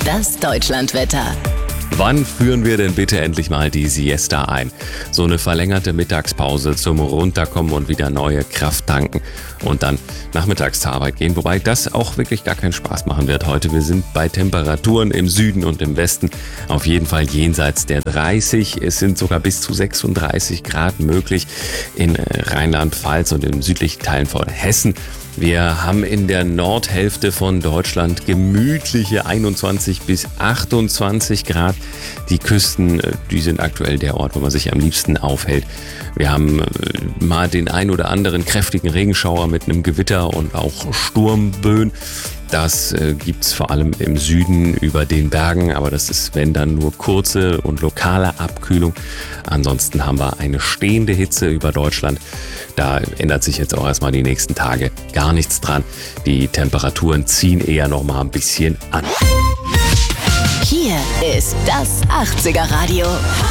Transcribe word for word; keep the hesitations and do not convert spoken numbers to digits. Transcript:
Das Deutschlandwetter. Wann führen wir denn bitte endlich mal die Siesta ein? So eine verlängerte Mittagspause zum Runterkommen und wieder neue Kraft tanken und dann nachmittags zur Arbeit gehen. Wobei das auch wirklich gar keinen Spaß machen wird heute. Wir sind bei Temperaturen im Süden und im Westen auf jeden Fall jenseits der dreißig. Es sind sogar bis zu sechsunddreißig Grad möglich in Rheinland-Pfalz und in südlichen Teilen von Hessen. Wir haben in der Nordhälfte von Deutschland gemütliche einundzwanzig bis achtundzwanzig Grad. Die Küsten, die sind aktuell der Ort, wo man sich am liebsten aufhält. Wir haben mal den ein oder anderen kräftigen Regenschauer mit einem Gewitter und auch Sturmböen. Das äh, gibt's vor allem im Süden über den Bergen, aber das ist, wenn dann, nur kurze und lokale Abkühlung. Ansonsten haben wir eine stehende Hitze über Deutschland. Da ändert sich jetzt auch erstmal die nächsten Tage gar nichts dran. Die Temperaturen ziehen eher noch mal ein bisschen an. Hier ist das achtziger Radio.